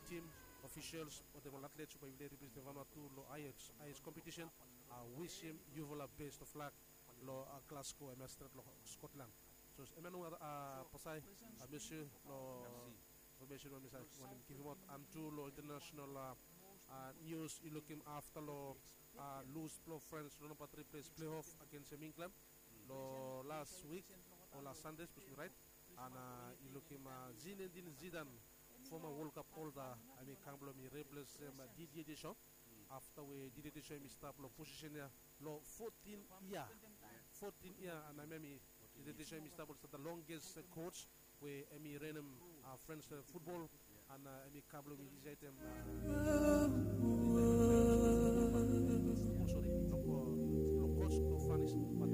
team officials o te athletes pa ibile represent Vanuatu lo IS competition wish him juvola best of luck lo Glasgow e Maastricht lo Scotland. So emanu pasay monsieur lo information mo misal wanim kihimot amtu lo international news ilukim after lo lose pro friends lo pa triple playoff against Minglam lo last week or last Sunday right and ilukim Zinedine Zidane former World Cup holder I mean Kamblo mi replace Didier Deschamps after we Didier Deschamps mi stop lo position ya lo 14 year and I mean Didier Deschamps mi stop the longest coach we emi renem French football and emi Kamblo mi item sorry lo coach to France